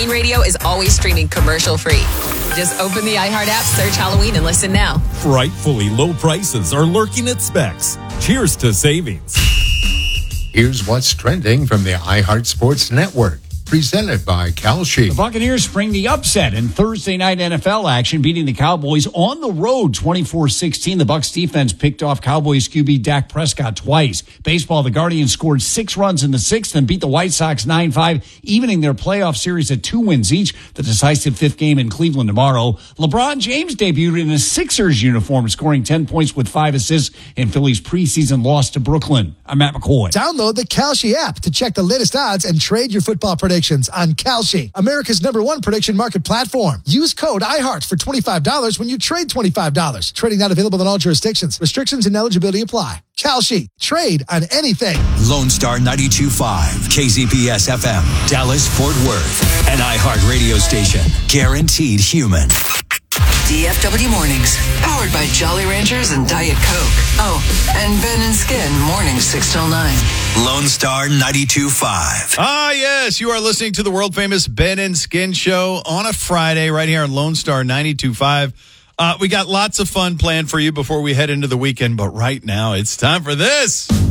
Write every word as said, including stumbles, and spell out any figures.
Radio is always streaming commercial free. Just open the iHeart app, search Halloween, and listen now. Frightfully low prices are lurking at Specs. Cheers to savings. Here's what's trending from the iHeart Sports Network. Presented by Kalshi. The Buccaneers spring the upset in Thursday night N F L action, beating the Cowboys on the road twenty-four sixteen. The Bucs defense picked off Cowboys Q B Dak Prescott twice. Baseball, the Guardians scored six runs in the sixth and beat the White Sox nine five, evening their playoff series at two wins each. The decisive fifth game in Cleveland tomorrow. LeBron James debuted in a Sixers uniform, scoring ten points with five assists in Philly's preseason loss to Brooklyn. I'm Matt McCoy. Download the Kalshi app to check the latest odds and trade your football predictions on Kalshi, America's number one prediction market platform. Use code iHeart for twenty-five dollars when you trade twenty-five dollars. Trading not available in all jurisdictions. Restrictions and eligibility apply. Kalshi. Trade on anything. Lone Star ninety-two point five, K Z P S F M, Dallas, Fort Worth. An iHeart radio station. Guaranteed human. D F W Mornings, powered by Jolly Ranchers and Diet Coke. Oh, and Ben and Skin, mornings six till nine. Lone Star ninety-two point five. Ah, yes, you are listening to the world-famous Ben and Skin show on a Friday right here on Lone Star ninety-two point five. Uh, we got lots of fun planned for you before we head into the weekend, but right now it's time for this.